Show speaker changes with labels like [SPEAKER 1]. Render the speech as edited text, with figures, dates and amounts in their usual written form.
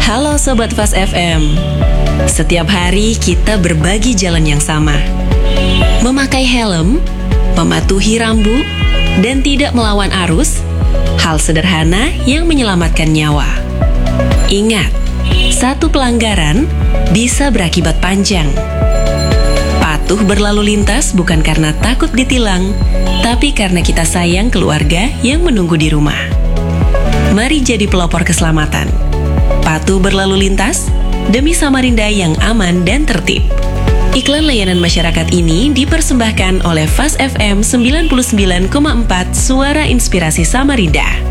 [SPEAKER 1] Halo Sobat Fast FM. Setiap hari kita berbagi jalan yang sama. Memakai helm, mematuhi rambu, dan tidak melawan arus, hal sederhana yang menyelamatkan nyawa. Ingat, satu pelanggaran bisa berakibat panjang. Patuh berlalu lintas bukan karena takut ditilang, tapi karena kita sayang keluarga yang menunggu di rumah. Mari jadi pelopor keselamatan. Patuh berlalu lintas demi Samarinda yang aman dan tertib. Iklan layanan masyarakat ini dipersembahkan oleh Fast FM 99,4 Suara Inspirasi Samarinda.